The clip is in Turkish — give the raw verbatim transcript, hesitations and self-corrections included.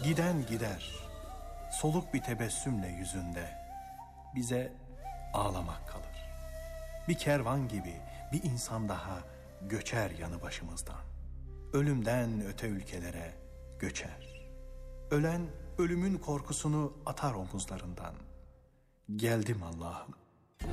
Giden gider, soluk bir tebessümle yüzünde, bize ağlamak kalır. Bir kervan gibi bir insan daha göçer yanı başımızdan. Ölümden öte ülkelere göçer. Ölen ölümün korkusunu atar omuzlarından. Geldim Allah'ım,